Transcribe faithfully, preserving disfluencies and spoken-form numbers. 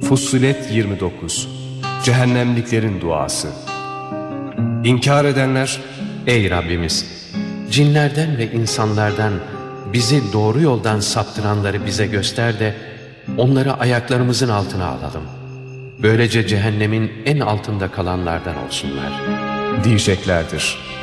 Fussilet yirmi dokuz. Cehennemliklerin duası. İnkar edenler, ey Rabbimiz, cinlerden ve insanlardan bizi doğru yoldan saptıranları bize göster de onları ayaklarımızın altına alalım. Böylece cehennemin en altında kalanlardan olsunlar diyeceklerdir.